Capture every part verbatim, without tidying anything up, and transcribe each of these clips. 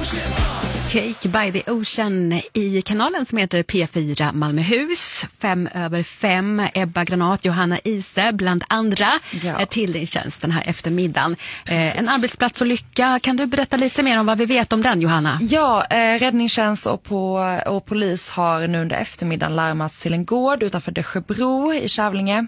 Cake by the Ocean i kanalen som heter P fyra Malmöhus. Fem över fem. Ebba Granat, Johanna Ise bland andra ja. till din tjänst den här eftermiddagen. Eh, en arbetsplatsolycka. Kan du berätta lite mer om vad vi vet om den, Johanna? Ja, eh, räddningstjänst och, på, och polis har nu under eftermiddagen larmats till en gård utanför Dösjebro i Kävlinge.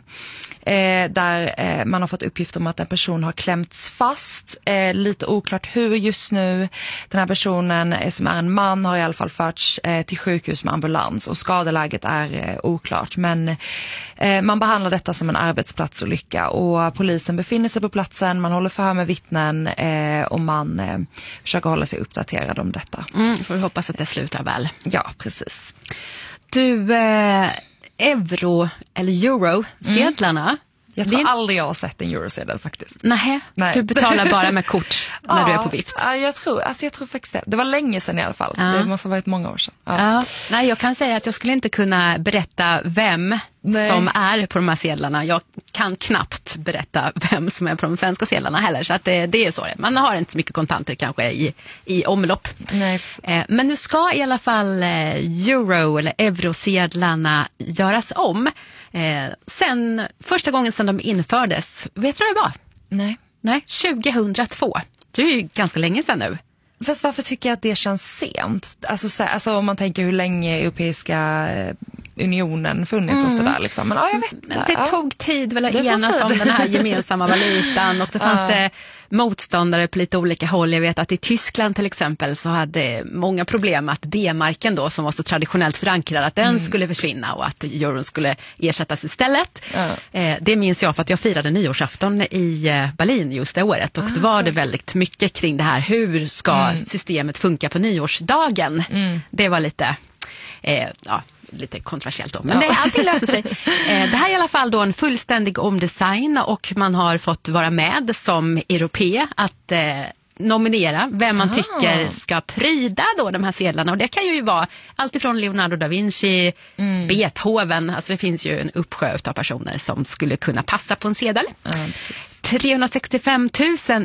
Eh, där eh, man har fått uppgift om att en person har klämts fast. Eh, lite oklart hur just nu. Den här personen eh, som är en man har i alla fall förts eh, till sjukhus med ambulans och skadeläget är eh, oklart. Men eh, man behandlar detta som en arbetsplatsolycka och polisen befinner sig på platsen. Man håller förhör med vittnen eh, och man eh, försöker hålla sig uppdaterad om detta. Mm, får vi hoppas att det slutar väl. Ja, precis. Du... Eh... euro eller euro-sedlarna. Mm. Jag tror Din... aldrig jag har sett en eurosedel faktiskt. Nähä, Nej, du betalar bara med kort när ja, du är på vift. Ja, jag tror, alltså jag tror faktiskt det. Det var länge sedan i alla fall. Ja. Det måste ha varit många år sedan. Ja. Ja. Nej, jag kan säga att jag skulle inte kunna berätta vem Nej. som är på de här sedlarna. Jag kan knappt berätta vem som är på de svenska sedlarna heller. Så att det, det är så. Man har inte så mycket kontanter kanske i, i omlopp. Nej, eh, men nu ska i alla fall eh, euro- eller eurosedlarna göras om. Eh, sen, första gången sedan de infördes, vet du vad det var? Nej. Nej, tjugohundratvå. Det är ju ganska länge sedan nu. Fast varför tycker jag att det känns sent? Alltså, så, alltså om man tänker hur länge Europeiska unionen funnits mm. och sådär liksom. Men ja, jag vet inte. Det ja. tog tid väl att enas om den här gemensamma valutan. Och så fanns ja. det motståndare på lite olika håll. Jag vet att i Tyskland till exempel så hade många problem att D-marken då, som var så traditionellt förankrad, att den mm. skulle försvinna och att euron skulle ersättas istället. Ja. Eh, det minns jag för att jag firade nyårsafton i eh, Berlin just det året. Och ah, då var det väldigt mycket kring det här. Hur ska mm. systemet funka på nyårsdagen? Mm. Det var lite... Eh, ja, lite kontroversiellt då. Men ja. det, allting löser sig. Eh, det här är i alla fall då en fullständig omdesign och man har fått vara med som europé att eh, nominera vem man Aha. tycker ska pryda då de här sedlarna. Och det kan ju vara allt ifrån Leonardo da Vinci, mm. Beethoven. Alltså det finns ju en uppsjö av personer som skulle kunna passa på en sedel. Ja, trehundrasextiofem tusen